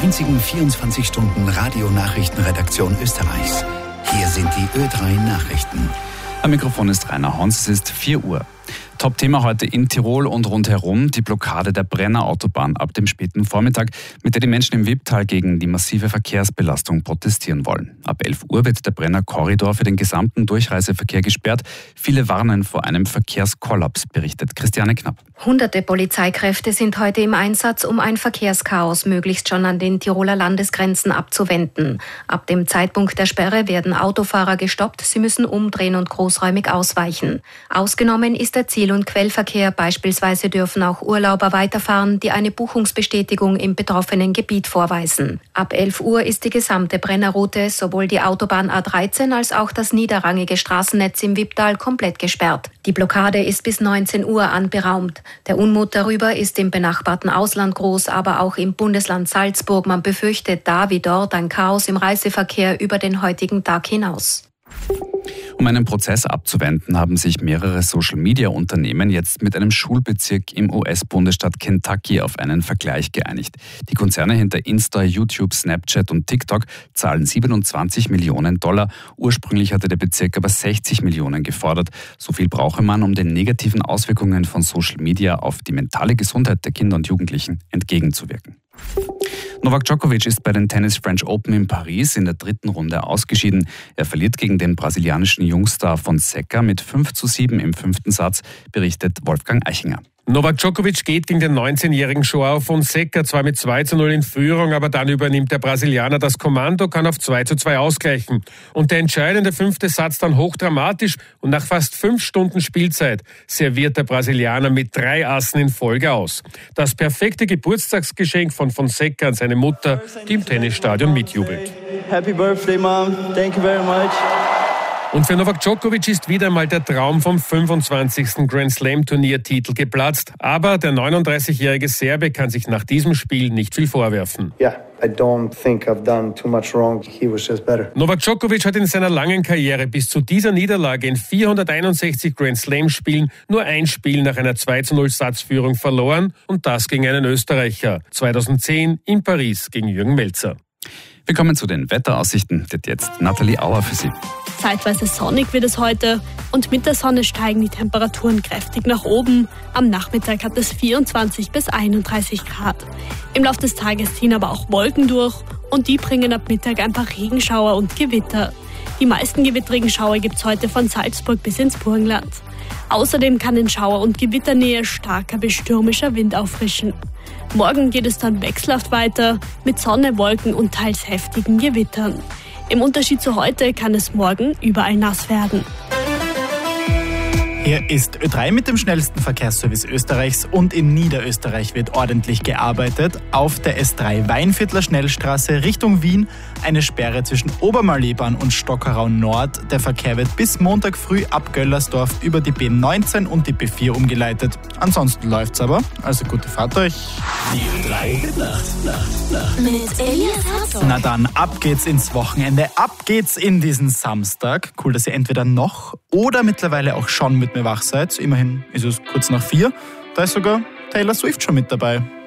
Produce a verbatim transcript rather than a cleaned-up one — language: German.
einzigen vierundzwanzig Stunden Radionachrichtenredaktion Österreichs. Hier sind die Ö drei Nachrichten. Am Mikrofon ist Rainer Hans, es ist vier Uhr. Top-Thema heute in Tirol und rundherum die Blockade der Brenner Autobahn ab dem späten Vormittag, mit der die Menschen im Wipptal gegen die massive Verkehrsbelastung protestieren wollen. Ab elf Uhr wird der Brenner Korridor für den gesamten Durchreiseverkehr gesperrt. Viele warnen vor einem Verkehrskollaps, berichtet Christiane Knapp. Hunderte Polizeikräfte sind heute im Einsatz, um ein Verkehrschaos möglichst schon an den Tiroler Landesgrenzen abzuwenden. Ab dem Zeitpunkt der Sperre werden Autofahrer gestoppt, sie müssen umdrehen und großräumig ausweichen. Ausgenommen ist der Ziel- und Quellverkehr, beispielsweise dürfen auch Urlauber weiterfahren, die eine Buchungsbestätigung im betroffenen Gebiet vorweisen. Ab elf Uhr ist die gesamte Brennerroute, sowohl die Autobahn A dreizehn als auch das niederrangige Straßennetz im Wipptal komplett gesperrt. Die Blockade ist bis neunzehn Uhr anberaumt. Der Unmut darüber ist im benachbarten Ausland groß, aber auch im Bundesland Salzburg. Man befürchtet da wie dort ein Chaos im Reiseverkehr über den heutigen Tag hinaus. Um einen Prozess abzuwenden, haben sich mehrere Social-Media-Unternehmen jetzt mit einem Schulbezirk im U S-Bundesstaat Kentucky auf einen Vergleich geeinigt. Die Konzerne hinter Insta, YouTube, Snapchat und TikTok zahlen siebenundzwanzig Millionen Dollar. Ursprünglich hatte der Bezirk aber sechzig Millionen gefordert. So viel brauche man, um den negativen Auswirkungen von Social Media auf die mentale Gesundheit der Kinder und Jugendlichen entgegenzuwirken. Novak Djokovic ist bei den Tennis French Open in Paris in der dritten Runde ausgeschieden. Er verliert gegen den brasilianischen Jungstar Fonseca mit fünf zu sieben im fünften Satz, berichtet Wolfgang Eichinger. Novak Djokovic geht gegen den neunzehnjährigen João Fonseca zwar mit zwei zu null in Führung, aber dann übernimmt der Brasilianer das Kommando, kann auf zwei zu zwei ausgleichen. Und der entscheidende fünfte Satz dann hochdramatisch und nach fast fünf Stunden Spielzeit serviert der Brasilianer mit drei Assen in Folge aus. Das perfekte Geburtstagsgeschenk von Fonseca an seine Mutter, die im Tennisstadion mitjubelt. Happy Birthday, Mom. Thank you very much. Und für Novak Djokovic ist wieder einmal der Traum vom fünfundzwanzigsten Grand Slam-Turniertitel geplatzt. Aber der neununddreißigjährige Serbe kann sich nach diesem Spiel nicht viel vorwerfen. Yeah, I don't think I've done too much wrong. He was just better. Novak Djokovic hat in seiner langen Karriere bis zu dieser Niederlage in vierhunderteinundsechzig Grand Slam-Spielen nur ein Spiel nach einer zwei zu null Satzführung verloren und das gegen einen Österreicher. zweitausendzehn in Paris gegen Jürgen Melzer. Wir kommen zu den Wetteraussichten. Wird jetzt Nathalie Auer für Sie. Zeitweise sonnig wird es heute und mit der Sonne steigen die Temperaturen kräftig nach oben. Am Nachmittag hat es vierundzwanzig bis einunddreißig Grad. Im Laufe des Tages ziehen aber auch Wolken durch und die bringen ab Mittag ein paar Regenschauer und Gewitter. Die meisten gewittrigen Schauer gibt es heute von Salzburg bis ins Burgenland. Außerdem kann in Schauer- und Gewitternähe starker bis stürmischer Wind auffrischen. Morgen geht es dann wechselhaft weiter mit Sonne, Wolken und teils heftigen Gewittern. Im Unterschied zu heute kann es morgen überall nass werden. Hier ist Ö drei mit dem schnellsten Verkehrsservice Österreichs und in Niederösterreich wird ordentlich gearbeitet. Auf der S drei Weinviertler Schnellstraße Richtung Wien eine Sperre zwischen Obermalebahn und Stockerau Nord. Der Verkehr wird bis Montag früh ab Göllersdorf über die B neunzehn und die B vier umgeleitet. Ansonsten läuft's aber, also gute Fahrt euch. Die Ö drei Nacht, Nacht, Nacht. Mit Elias Hartog. Na dann, ab geht's ins Wochenende, ab geht's in diesen Samstag. Cool, dass ihr entweder noch oder mittlerweile auch schon mit mir wach seid. Immerhin ist es kurz nach vier. Da ist sogar Taylor Swift schon mit dabei.